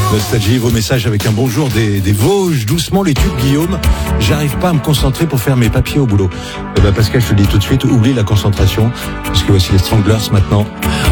Nostalgie, vos messages avec un bonjour des Vosges, doucement les tubes, Guillaume. J'arrive pas à me concentrer pour faire mes papiers au boulot. Pascal, je te le dis tout de suite, oublie la concentration, parce que voici les Stranglers maintenant.